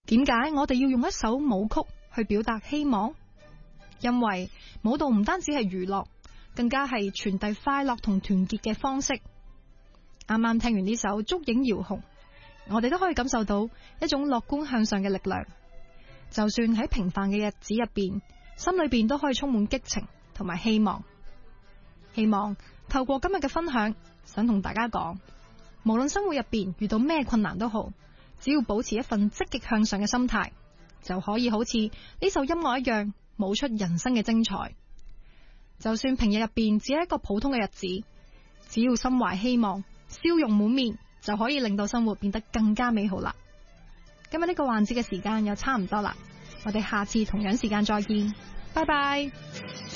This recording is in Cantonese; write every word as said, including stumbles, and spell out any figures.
點解我哋要用一首舞曲去表達希望？因為舞蹈唔單止係娛樂，更加係傳遞快樂同團結嘅方式。啱啱聽完呢首《燭影搖紅》，我哋都可以感受到一種樂觀向上嘅力量。就算喺平凡嘅日子入邊，心裏邊都可以充滿激情同埋希望。希望透過今日嘅分享，想同大家講，無論生活入邊遇到咩困難都好，只要保持一份積極向上嘅心態，就可以好似呢首音樂一樣，舞出人生嘅精彩。就算平日入邊只係一個普通嘅日子，只要心懷希望，笑容滿面，就可以令到生活變得更加美好啦。今日呢個環節嘅時間又差唔多啦，我哋下次同樣時間再見，拜拜。